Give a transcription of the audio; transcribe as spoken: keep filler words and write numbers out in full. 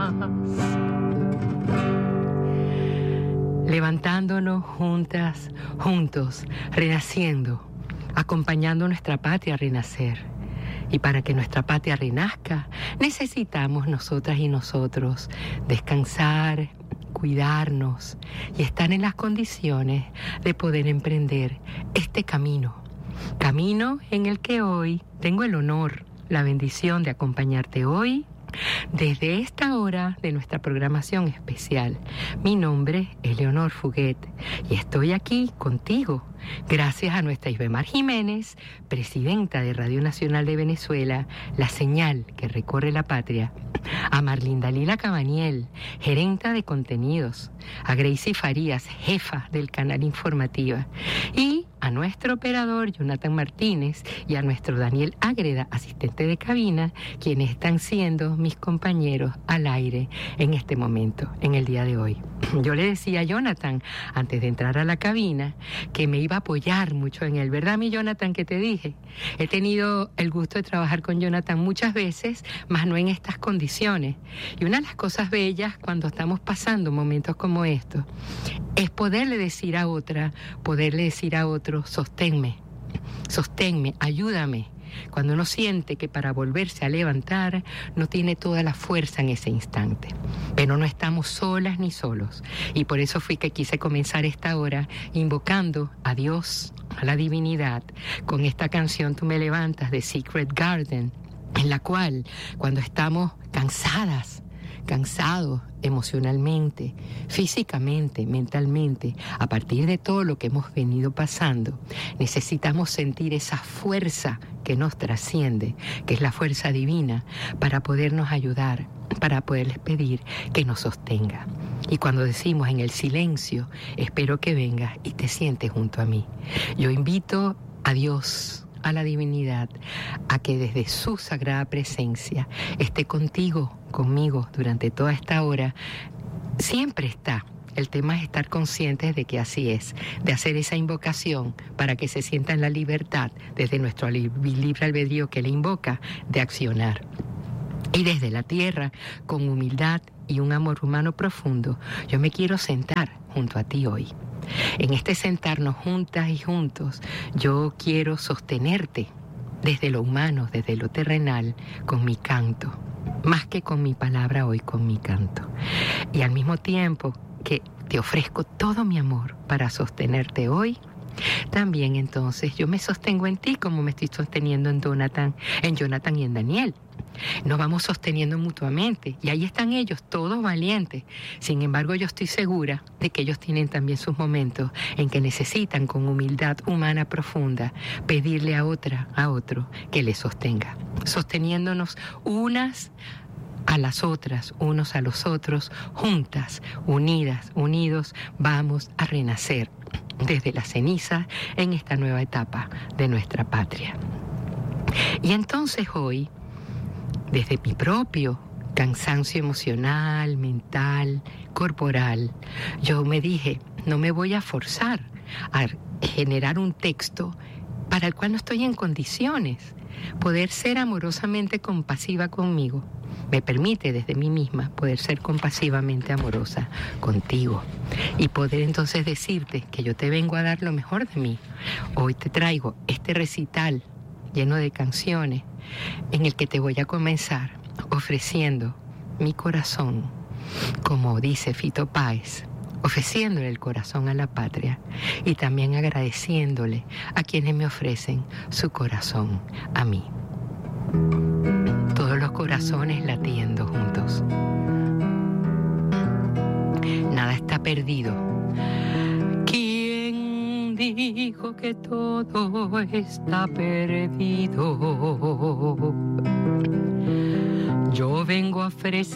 Levantándonos juntas, juntos, renaciendo, acompañando a nuestra patria a renacer. Y para que nuestra patria renazca, necesitamos nosotras y nosotros descansar, cuidarnos y estar en las condiciones de poder emprender este camino. Camino en el que hoy tengo el honor, la bendición de acompañarte hoy desde esta hora de nuestra programación especial. Mi nombre es Leonor Fuguet y estoy aquí contigo gracias a nuestra Isbemar Jiménez, presidenta de Radio Nacional de Venezuela, la señal que recorre la patria, a Marlinda Lila Cabaniel, gerenta de contenidos, a Gracie Farías, jefa del canal Informativa, y a nuestro operador Jonathan Martínez y a nuestro Daniel Ágreda, asistente de cabina, quienes están siendo mis compañeros al aire en este momento, en el día de hoy. Yo le decía a Jonathan, antes de entrar a la cabina, que me iba a apoyar mucho en él. ¿Verdad, mi Jonathan, que te dije? He tenido el gusto de trabajar con Jonathan muchas veces, mas no en estas condiciones. Y una de las cosas bellas cuando estamos pasando momentos como estos es poderle decir a otra, poderle decir a otro, sosténme, sosténme, ayúdame. Cuando uno siente que para volverse a levantar no tiene toda la fuerza en ese instante. Pero no estamos solas ni solos. Y por eso fui que quise comenzar esta hora invocando a Dios, a la divinidad, con esta canción Tú me levantas de Secret Garden, en la cual cuando estamos cansadas, cansados emocionalmente, físicamente, mentalmente, a partir de todo lo que hemos venido pasando, necesitamos sentir esa fuerza que nos trasciende, que es la fuerza divina, para podernos ayudar, para poderles pedir que nos sostenga. Y cuando decimos en el silencio, espero que vengas y te sientes junto a mí. Yo invito a Dios, a la divinidad, a que desde su sagrada presencia esté contigo, conmigo durante toda esta hora. Siempre está. El tema es estar conscientes de que así es, de hacer esa invocación para que se sienta en la libertad desde nuestro libre albedrío que le invoca de accionar. Y desde la tierra, con humildad y un amor humano profundo, yo me quiero sentar junto a ti hoy. En este sentarnos juntas y juntos, yo quiero sostenerte desde lo humano, desde lo terrenal, con mi canto, más que con mi palabra hoy, con mi canto. Y al mismo tiempo que te ofrezco todo mi amor para sostenerte hoy, también entonces yo me sostengo en ti como me estoy sosteniendo en Jonathan, en Jonathan y en Daniel. Nos vamos sosteniendo mutuamente y ahí están ellos, todos valientes. Sin embargo, yo estoy segura de que ellos tienen también sus momentos en que necesitan, con humildad humana profunda, pedirle a otra, a otro, que les sostenga. Sosteniéndonos unas a las otras, unos a los otros, juntas, unidas, unidos, vamos a renacer desde la ceniza en esta nueva etapa de nuestra patria. Y entonces hoy, desde mi propio cansancio emocional, mental, corporal, yo me dije, no me voy a forzar a generar un texto para el cual no estoy en condiciones. Poder ser amorosamente compasiva conmigo me permite desde mí misma poder ser compasivamente amorosa contigo y poder entonces decirte que yo te vengo a dar lo mejor de mí. Hoy te traigo este recital lleno de canciones en el que te voy a comenzar ofreciendo mi corazón, como dice Fito Páez, ofreciéndole el corazón a la patria y también agradeciéndole a quienes me ofrecen su corazón a mí. Todos los corazones latiendo juntos. Nada está perdido. ¿Quién dijo que todo está perdido? Yo vengo a ofrecer